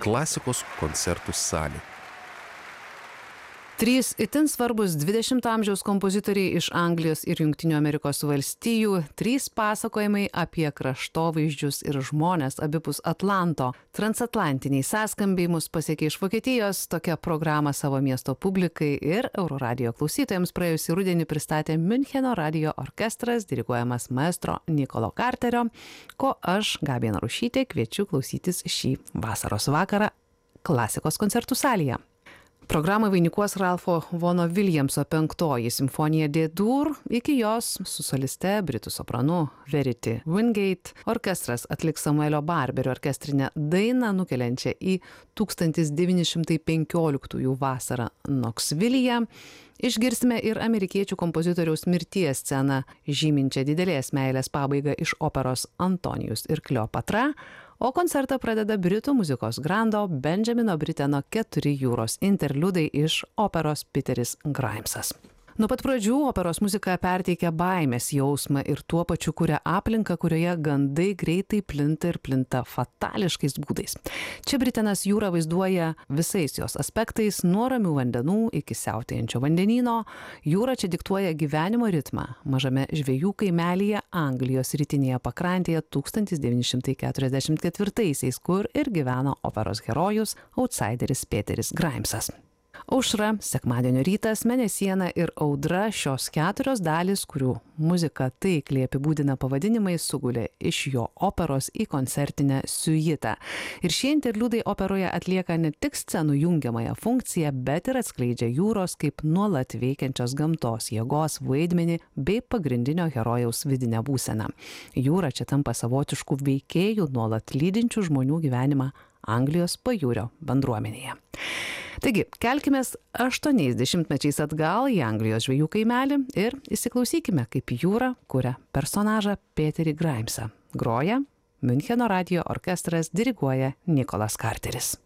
Klasikos koncertų salė. Trys itin svarbus 20-ojo amžiaus kompozitoriai iš Anglijos ir Jungtinių Amerikos valstijų, trys pasakojimai apie kraštovaizdžius ir žmones abipus Atlanto. Transatlantiniai sąskambiai mus pasiekė iš Vokietijos, tokią programą savo miesto publikai ir Euroradijo klausytojams praėjusį rudenį pristatė Müncheno radijo orkestras, diriguojamas maestro Nikolo Carterio, ko aš, Gabija Narušytė, kviečiu klausytis šį vasaros vakarą Klasikos koncertų salėje. Programą vainikuos Ralfo Vono Viljamso 5 simfonija D-dur, iki jos su soliste britų sopranu Verity Wingate orkestras atliks Samuelio Barberio orkestrinę dainą nukeliančią į 1915 vasarą Knoxville'yje. Išgirsime ir amerikiečių kompozitoriaus mirties sceną, žyminčią didelės meilės pabaigą iš operos Antonijus ir Kleopatra, o koncertą pradeda britų muzikos grando Benjamino Briteno 4 jūros interliudai iš operos Peteris Grimesas. Nuo pat pradžių operos muzika perteikia baimės jausmą ir tuo pačiu kuria aplinką, kurioje gandai greitai plinta ir plinta fatališkais būdais. Čia Britenas jūrą vaizduoja visais jos aspektais, nuo ramių vandenų iki siautėjančio vandenyno. Jūra čia diktuoja gyvenimo ritmą mažame žvejų kaimelyje Anglijos rytinėje pakrantėje 1944-aisiais, kur ir gyveno operos herojus, outsideris Peteris Grimesas. Aušra, sekmadienio rytas, mėnesiena ir audra, šios 4 dalys, kurių muzika taikliai apibūdina pavadinimai, sugulė iš jo operos į koncertinę siuitą. Ir šie interliudai operoje atlieka ne tik scenų jungiamąją funkciją, bet ir atskleidžia jūros kaip nuolat veikiančios gamtos jėgos vaidmenį bei pagrindinio herojaus vidinę būseną. Jūra čia tampa savotiškų veikėjų, nuolat lydinčių žmonių gyvenimą Anglijos pajūrio bendruomenėje. Taigi, kelkimės 80 mečiais atgal į Anglijos žvejų kaimelį ir įsiklausykime, kaip jūra kuria personažą Peterį Grimesą. Groja Müncheno radijo orkestras, diriguoja Nikolas Carteris.